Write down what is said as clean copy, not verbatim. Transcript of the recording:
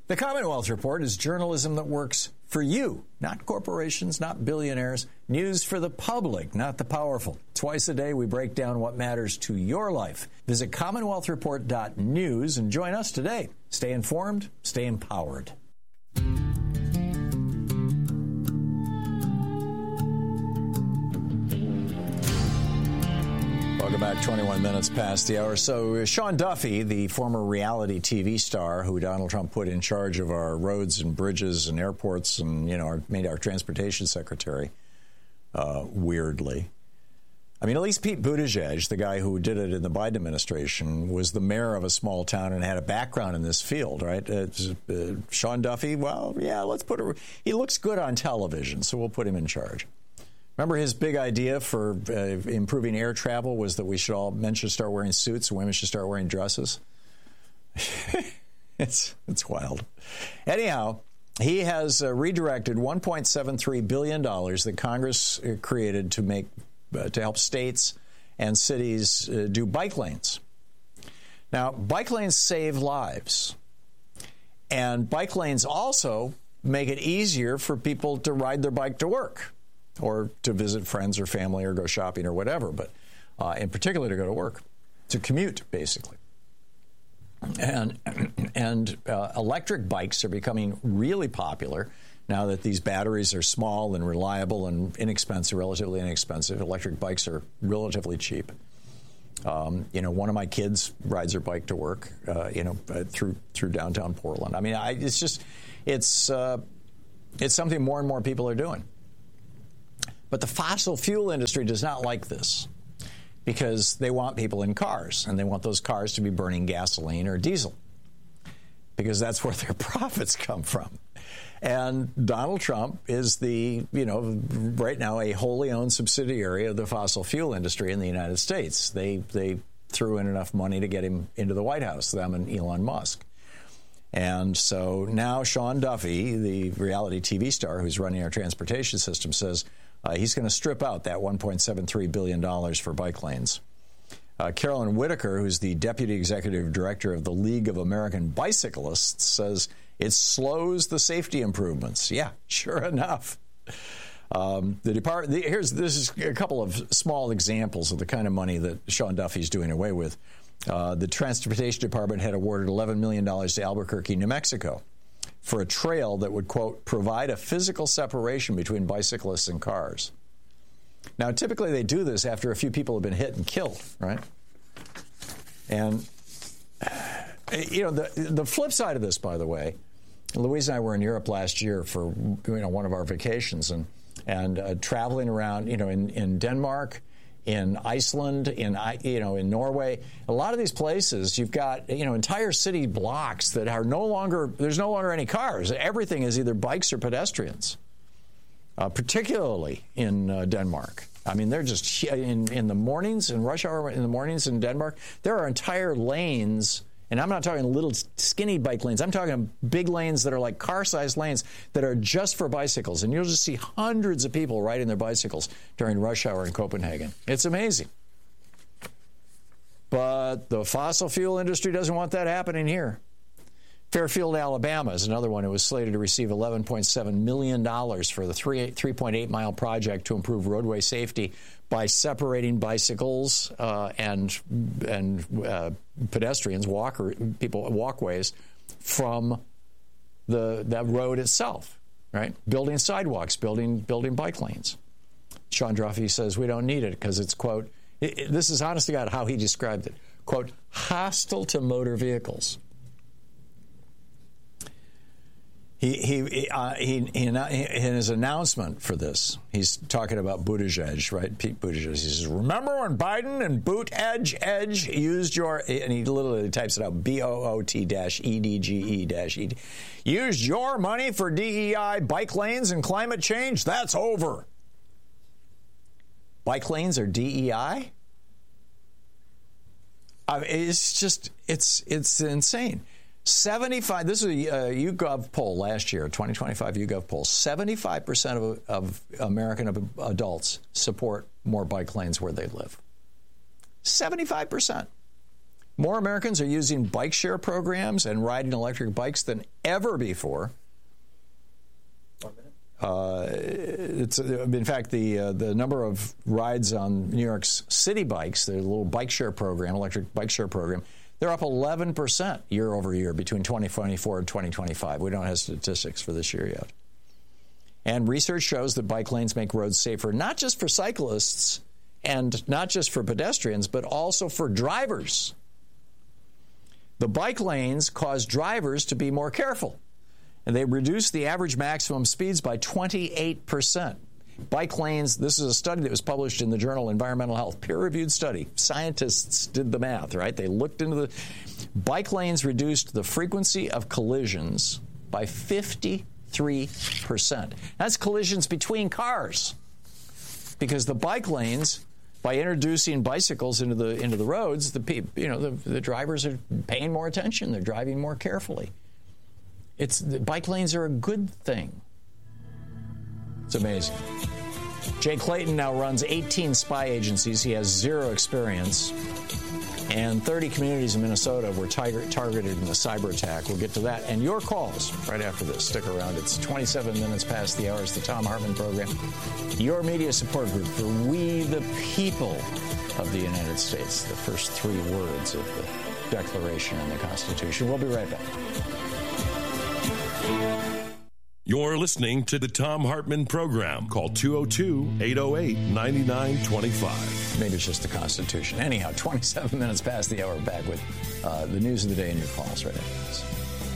The Commonwealth Report is journalism that works for you, not corporations, not billionaires. News for the public, not the powerful. Twice a day, we break down what matters to your life. Visit CommonwealthReport.news and join us today. Stay informed, stay empowered. Welcome back, 21 minutes past the hour. So Sean Duffy, the former reality TV star who Donald Trump put in charge of our roads and bridges and airports and, made our transportation secretary, weirdly. I mean, at least Pete Buttigieg, the guy who did it in the Biden administration, was the mayor of a small town and had a background in this field, right? Sean Duffy, well, yeah, he looks good on television, so we'll put him in charge. Remember his big idea for improving air travel was that men should start wearing suits and women should start wearing dresses? It's wild. Anyhow, he has redirected $1.73 billion that Congress created to help states and cities do bike lanes. Now, bike lanes save lives. And bike lanes also make it easier for people to ride their bike to work, or to visit friends or family or go shopping or whatever, but in particular to go to work, to commute, basically. And electric bikes are becoming really popular now that these batteries are small and reliable and inexpensive, relatively inexpensive. Electric bikes are relatively cheap. One of my kids rides her bike to work, through downtown Portland. I mean, it's something more and more people are doing. But the fossil fuel industry does not like this because they want people in cars, and they want those cars to be burning gasoline or diesel because that's where their profits come from. And Donald Trump is right now a wholly owned subsidiary of the fossil fuel industry in the United States. They threw in enough money to get him into the White House, them and Elon Musk. And so now Sean Duffy, the reality TV star who's running our transportation system, says he's going to strip out that $1.73 billion for bike lanes. Carolyn Whitaker, who's the deputy executive director of the League of American Bicyclists, says it slows the safety improvements. Yeah, sure enough. This is a couple of small examples of the kind of money that Sean Duffy's doing away with. The Transportation Department had awarded $11 million to Albuquerque, New Mexico, for a trail that would, quote, provide a physical separation between bicyclists and cars. Now, typically they do this after a few people have been hit and killed, right? And, the flip side of this, by the way, Louise and I were in Europe last year for, one of our vacations and traveling around, in Denmark, in Iceland, in Norway. A lot of these places, you've got, entire city blocks that are there's no longer any cars. Everything is either bikes or pedestrians, particularly in Denmark. I mean, they're just, in the mornings, in rush hour in the mornings in Denmark, there are entire lanes. And I'm not talking little skinny bike lanes. I'm talking big lanes that are like car-sized lanes that are just for bicycles. And you'll just see hundreds of people riding their bicycles during rush hour in Copenhagen. It's amazing. But the fossil fuel industry doesn't want that happening here. Fairfield, Alabama is another one who was slated to receive $11.7 million for the 3.8-mile project to improve roadway safety by separating bicycles and pedestrians, walkways from that road itself, right? Building sidewalks, building bike lanes. Sean Duffy says we don't need it because it's, quote, this is honest to God how he described it, quote, hostile to motor vehicles. In his announcement for this, he's talking about Buttigieg, right? Pete Buttigieg. He says, remember when Biden and Edge used your, and he literally types it out, BOOT-EDGE-ED, used your money for DEI, bike lanes, and climate change? That's over. Bike lanes are DEI? It's just, it's insane. 75, this is a YouGov poll last year, 2025 YouGov poll, 75% of American adults support more bike lanes where they live. 75%. More Americans are using bike share programs and riding electric bikes than ever before. 1 minute. In fact, the number of rides on New York's city bikes, the little bike share program, electric bike share program, they're up 11% year over year between 2024 and 2025. We don't have statistics for this year yet. And research shows that bike lanes make roads safer, not just for cyclists and not just for pedestrians, but also for drivers. The bike lanes cause drivers to be more careful, and they reduce the average maximum speeds by 28%. Bike lanes, this is a study that was published in the journal Environmental Health, peer-reviewed study. Scientists did the math, right? They looked into the bike lanes, reduced the frequency of collisions by 53%. That's collisions between cars, because the bike lanes, by introducing bicycles into the roads, the drivers are paying more attention. They're driving more carefully. The bike lanes are a good thing. It's amazing. Jay Clayton now runs 18 spy agencies. He has zero experience. And 30 communities in Minnesota were targeted in the cyber attack. We'll get to that and your calls right after this. Stick around. It's 27 minutes past the hour. It's the Thom Hartmann Program, your media support group for we the people of the United States, the first 3 words of the Declaration and the Constitution. We'll be right back. You're listening to the Thom Hartmann Program. Call 202-808-9925. Maybe it's just the Constitution. Anyhow, 27 minutes past the hour, back with the news of the day and your calls right after this.